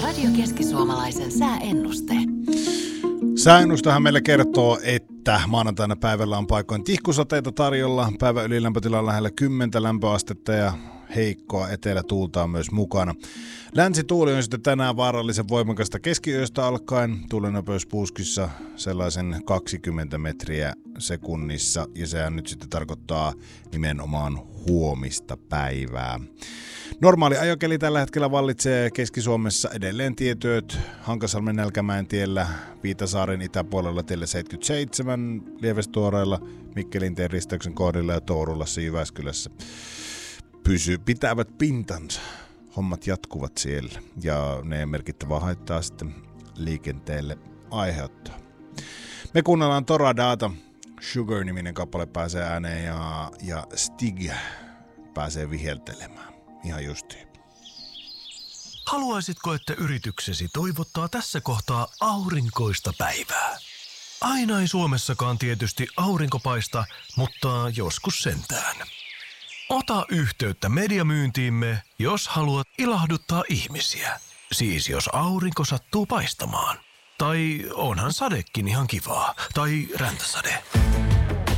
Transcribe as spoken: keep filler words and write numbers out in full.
Radio Keski-Suomalaisen sääennuste. Sääennustehan meille kertoo, että maanantaina päivällä on paikoin tihkusateita tarjolla. Päivän ylilämpötila on lähellä kymmentä lämpöastetta ja heikkoa etelätuulta on myös mukana. Länsituuli on sitten tänään vaarallisen voimakasta keskiyöstä alkaen. Tuulenopeus puuskissa sellaisen kaksikymmentä metriä sekunnissa ja sehän nyt sitten tarkoittaa nimenomaan huomista päivää. Normaali ajokeli tällä hetkellä vallitsee Keski-Suomessa edelleen tietyöt Hankasalmen Nälkämäen tiellä, Viitasaaren itäpuolella tiellä seitsemänkymmentäseitsemän, Lievestuoreilla, Mikkelin tien risteyksen kohdilla ja Tourulassa Jyväskylässä. Pysy, pitävät pintansa. Hommat jatkuvat siellä ja ne merkittävää haittaa sitten liikenteelle aiheuttaa. Me kuunnellaan Toradata. Sugar-niminen kappale pääsee ääneen ja, ja Stig pääsee viheltelemään. Ihan justiin. Haluaisitko, että yrityksesi toivottaa tässä kohtaa aurinkoista päivää? Aina ei Suomessakaan tietysti aurinko paista, mutta joskus sentään. Ota yhteyttä mediamyyntiimme, jos haluat ilahduttaa ihmisiä. Siis jos aurinko sattuu paistamaan. Tai onhan sadekin ihan kivaa. Tai räntäsade.